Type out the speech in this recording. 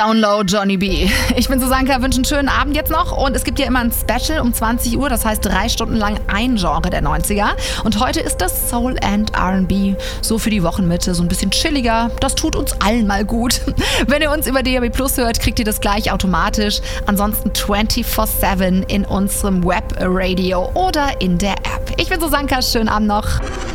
Download Johnny B. Ich bin Susanka, wünsche einen schönen Abend jetzt noch und es gibt ja immer ein Special um 20 Uhr, das heißt 3 Stunden lang ein Genre der 90er und heute ist das Soul and R&B, so für die Wochenmitte, so ein bisschen chilliger, das tut uns allen mal gut. Wenn ihr uns über DAB+ hört, kriegt ihr das gleich automatisch, ansonsten 24/7 in unserem Webradio oder in der App. Ich bin Susanka, schönen Abend noch.